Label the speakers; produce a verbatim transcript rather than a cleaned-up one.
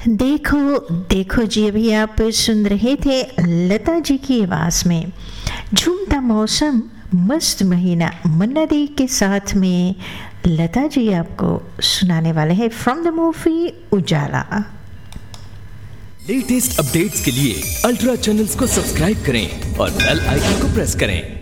Speaker 1: देखो देखो जी, अभी आप सुन रहे थे लता जी की आवाज़ में झूमता मौसम मस्त महीना, मन्ना डे के साथ में लता जी आपको सुनाने वाले हैं from the movie Ujala.
Speaker 2: Latest updates के लिए अल्ट्रा चैनल्स को सब्सक्राइब करें और बेल आइकन को प्रेस करें।